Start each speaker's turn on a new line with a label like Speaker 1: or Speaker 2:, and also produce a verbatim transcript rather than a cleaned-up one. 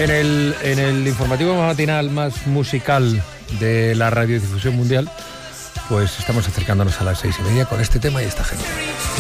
Speaker 1: En el, en el informativo matinal más musical de la radiodifusión mundial, pues estamos acercándonos a las seis y media con este tema y esta gente.